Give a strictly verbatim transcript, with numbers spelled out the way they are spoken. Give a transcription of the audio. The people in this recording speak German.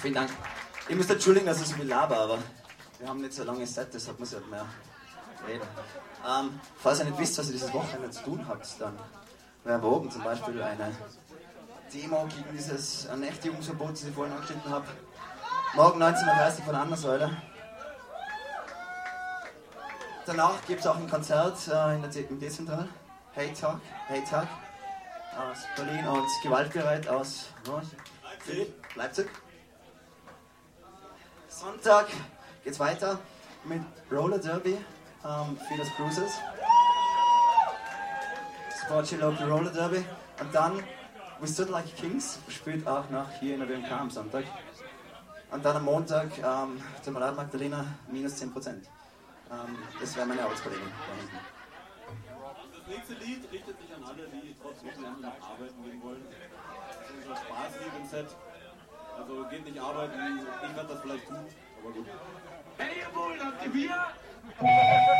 Vielen Dank. Ihr müsst entschuldigen, dass ich so viel laber, aber wir haben nicht so ein langes Set, deshalb muss ich halt mehr reden. Ähm, falls ihr nicht wisst, was ihr dieses Wochenende zu tun habt, dann wäre morgen zum Beispiel eine Demo gegen dieses Ernächtigungsverbot, das ich vorhin angeschnitten habe. Morgen neunzehn Uhr dreißig von der Andersäule. Danach gibt es auch ein Konzert äh, in der D- im Dezentral. Hey Talk, Hey Talk aus Berlin und Gewaltbereit aus oh, Leipzig. Leipzig. Sonntag geht's weiter mit Roller Derby ähm, für das Cruises. Support Your Local Roller Derby. Und dann We Stood Like Kings spielt auch noch hier in der W M K am Sonntag. Und dann am Montag ähm, zum Rad Magdalena minus zehn Prozent. Ähm, das wäre meine Arbeitskollegin. Das nächste Lied richtet sich an alle, die trotz Wochenende noch arbeiten gehen wollen. Das ist unser Spaßlied im Set. Also geht nicht arbeiten, ich werde das vielleicht tun, aber gut. Hey, ihr Bullen, habt ihr Bier?